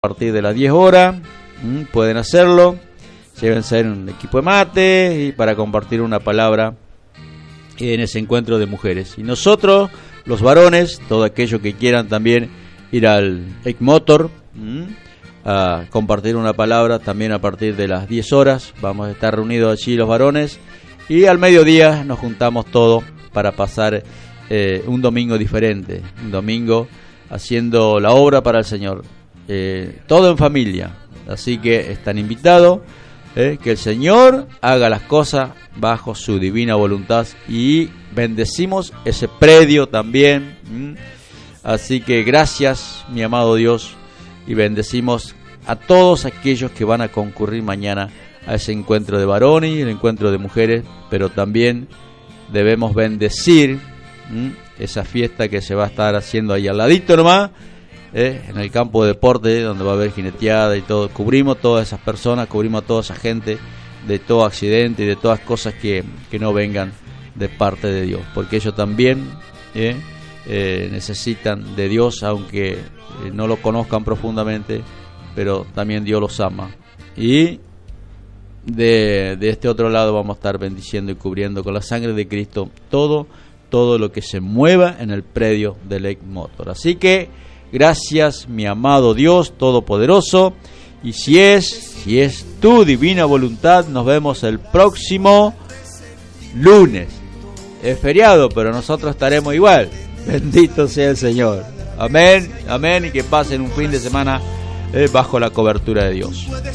a partir de las 10 horas, pueden hacerlo, llévense en un equipo de mate y para compartir una palabra en ese encuentro de mujeres. Y nosotros, los varones, todos aquellos que quieran también ir al Eggmotor a compartir una palabra también a partir de las 10 horas, vamos a estar reunidos allí los varones y al mediodía nos juntamos todos para pasar un domingo diferente, un domingo haciendo la obra para el Señor, todo en familia. Así que están invitados, que el Señor haga las cosas bajo su divina voluntad y bendecimos ese predio también. Así que gracias, mi amado Dios, y bendecimos a todos aquellos que van a concurrir mañana a ese encuentro de varones y el encuentro de mujeres, pero también debemos bendecir esa fiesta que se va a estar haciendo ahí al ladito nomás, en el campo de deporte, donde va a haber jineteada y todo. Cubrimos todas esas personas, cubrimos a toda esa gente de todo accidente y de todas cosas que no vengan de parte de Dios, porque ellos también necesitan de Dios, aunque no lo conozcan profundamente, pero también Dios los ama. Y de este otro lado vamos a estar bendiciendo y cubriendo con la sangre de Cristo todo lo que se mueva en el predio del Eggmotor. Así que gracias, mi amado Dios Todopoderoso, y si es tu divina voluntad, nos vemos el próximo lunes. Es feriado, pero nosotros estaremos igual. Bendito sea el Señor. Amén, amén, y que pasen un fin de semana bajo la cobertura de Dios.